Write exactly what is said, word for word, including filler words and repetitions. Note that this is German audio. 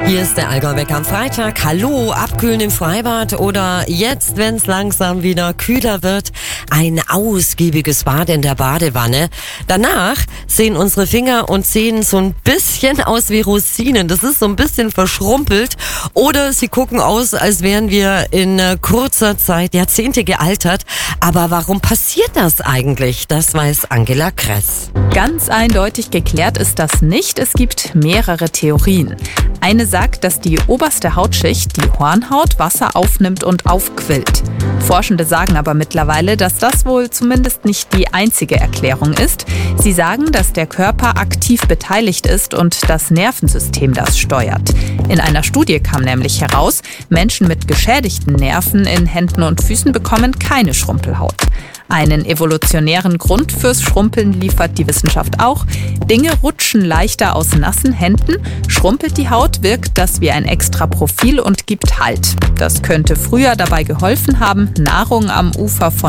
Hier ist der Allgäu-Wecker am Freitag. Hallo, abkühlen im Freibad oder jetzt, wenn es langsam wieder kühler wird, ein ausgiebiges Bad in der Badewanne. Danach sehen unsere Finger und Zehen so ein bisschen aus wie Rosinen. Das ist so ein bisschen verschrumpelt oder sie gucken aus, als wären wir in kurzer Zeit Jahrzehnte gealtert. Aber warum passiert das eigentlich? Das weiß Angela Kress. Ganz eindeutig geklärt ist das nicht. Es gibt mehrere Theorien. Eine sagt, dass die oberste Hautschicht, die Hornhaut, Wasser aufnimmt und aufquillt. Forschende sagen aber mittlerweile, dass das wohl zumindest nicht die einzige Erklärung ist. Sie sagen, dass der Körper aktiv beteiligt ist und das Nervensystem das steuert. In einer Studie kam nämlich heraus, Menschen mit geschädigten Nerven in Händen und Füßen bekommen keine Schrumpelhaut. Einen evolutionären Grund fürs Schrumpeln liefert die Wissenschaft auch. Dinge rutschen leichter aus nassen Händen. Schrumpelt die Haut, wirkt das wie ein extra Profil und gibt Halt. Das könnte früher dabei geholfen haben, Nahrung am Ufer von